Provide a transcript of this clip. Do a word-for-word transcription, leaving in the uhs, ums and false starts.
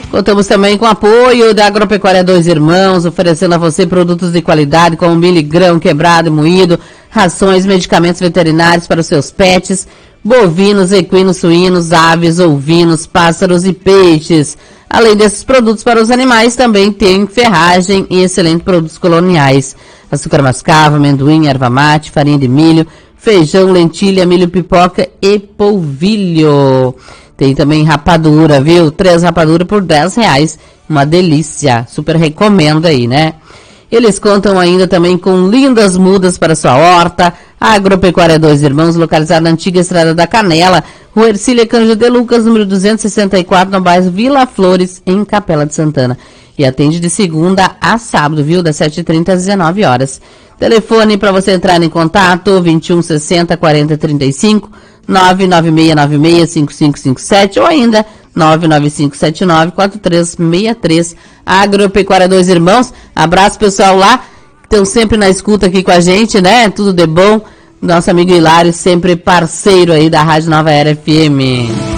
Contamos também com o apoio da Agropecuária Dois Irmãos, oferecendo a você produtos de qualidade como milho, grão, quebrado, moído, rações, medicamentos veterinários para os seus pets, bovinos, equinos, suínos, aves, ovinos, pássaros e peixes. Além desses produtos para os animais, também tem ferragem e excelentes produtos coloniais. Açúcar mascavo, amendoim, erva mate, farinha de milho, feijão, lentilha, milho, pipoca e polvilho. Tem também rapadura, viu? Três rapaduras por dez reais. Uma delícia. Super recomendo aí, né? Eles contam ainda também com lindas mudas para sua horta. A Agropecuária Dois Irmãos, localizada na antiga Estrada da Canela, Rua Ercília Cândido de Lucas, número duzentos e sessenta e quatro, no bairro Vila Flores, em Capela de Santana. E atende de segunda a sábado, viu? Das sete e trinta às dezenove horas. Telefone para você entrar em contato, vinte e um, sessenta, quarenta, trinta e cinco, nove nove seis nove seis, cinco cinco cinco sete ou ainda nove nove cinco sete nove, quatro três seis três. Agropecuária Dois Irmãos. Abraço, pessoal lá, que estão sempre na escuta aqui com a gente, né? Tudo de bom. Nosso amigo Hilário, sempre parceiro aí da Rádio Nova Era F M.